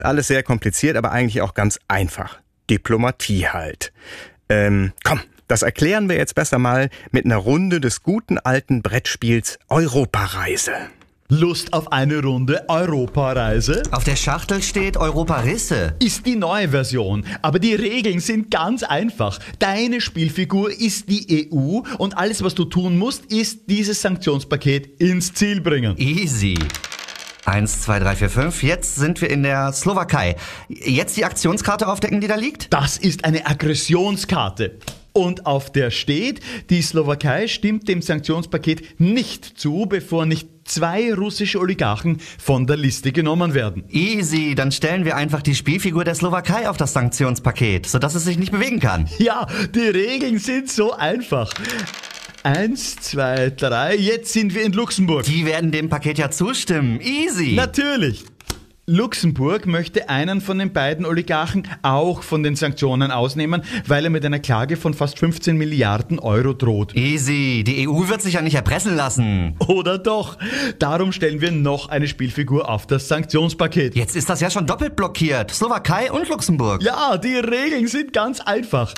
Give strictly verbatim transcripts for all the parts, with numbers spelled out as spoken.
Alles sehr kompliziert, aber eigentlich auch ganz einfach. Diplomatie halt. Ähm, komm, das erklären wir jetzt besser mal mit einer Runde des guten alten Brettspiels Europareise. Lust auf eine Runde Europareise? Auf der Schachtel steht Europarisse. Ist die neue Version, aber die Regeln sind ganz einfach. Deine Spielfigur ist die E U und alles, was du tun musst, ist dieses Sanktionspaket ins Ziel bringen. Easy. Eins, zwei, drei, vier, fünf. Jetzt sind wir in der Slowakei. Jetzt die Aktionskarte aufdecken, die da liegt? Das ist eine Aggressionskarte. Und auf der steht, die Slowakei stimmt dem Sanktionspaket nicht zu, bevor nicht zwei russische Oligarchen von der Liste genommen werden. Easy, dann stellen wir einfach die Spielfigur der Slowakei auf das Sanktionspaket, sodass es sich nicht bewegen kann. Ja, die Regeln sind so einfach. Eins, zwei, drei, jetzt sind wir in Luxemburg. Die werden dem Paket ja zustimmen. Easy. Natürlich. Luxemburg möchte einen von den beiden Oligarchen auch von den Sanktionen ausnehmen, weil er mit einer Klage von fast fünfzehn Milliarden Euro droht. Easy, die E U wird sich ja nicht erpressen lassen. Oder doch? Darum stellen wir noch eine Spielfigur auf das Sanktionspaket. Jetzt ist das ja schon doppelt blockiert. Slowakei und Luxemburg. Ja, die Regeln sind ganz einfach.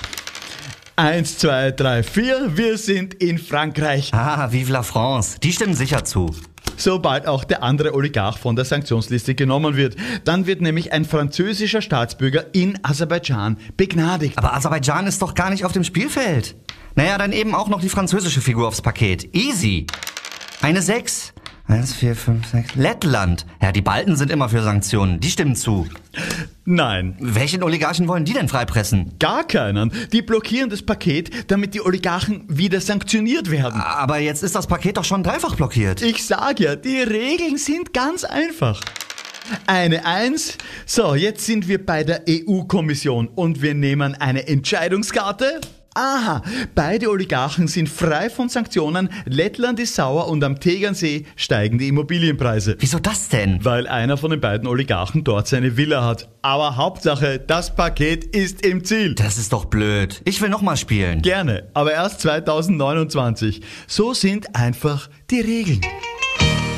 Eins, zwei, drei, vier, wir sind in Frankreich. Ah, vive la France. Die stimmen sicher zu. Sobald auch der andere Oligarch von der Sanktionsliste genommen wird. Dann wird nämlich ein französischer Staatsbürger in Aserbaidschan begnadigt. Aber Aserbaidschan ist doch gar nicht auf dem Spielfeld. Naja, dann eben auch noch die französische Figur aufs Paket. Easy. Eine sechs. Eins, vier, fünf, sechs. Lettland. Ja, die Balten sind immer für Sanktionen. Die stimmen zu. Nein. Welchen Oligarchen wollen die denn freipressen? Gar keinen. Die blockieren das Paket, damit die Oligarchen wieder sanktioniert werden. Aber jetzt ist das Paket doch schon dreifach blockiert. Ich sag ja, die Regeln sind ganz einfach. Eine Eins. So, jetzt sind wir bei der E U-Kommission und wir nehmen eine Entscheidungskarte. Aha, beide Oligarchen sind frei von Sanktionen, Lettland ist sauer und am Tegernsee steigen die Immobilienpreise. Wieso das denn? Weil einer von den beiden Oligarchen dort seine Villa hat. Aber Hauptsache, das Paket ist im Ziel. Das ist doch blöd. Ich will nochmal spielen. Gerne, aber erst zweitausendneunundzwanzig. So sind einfach die Regeln.